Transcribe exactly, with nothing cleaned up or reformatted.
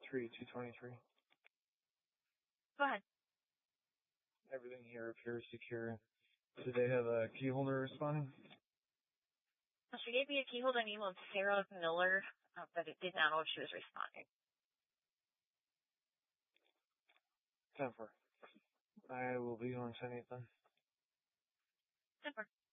three two twenty-three. Go ahead. Everything here appears secure. Do they have a key holder responding? She gave me a key holder name of Sarah Miller, uh, but it did not know if she was responding. ten four. I will be on ten eight then. ten four.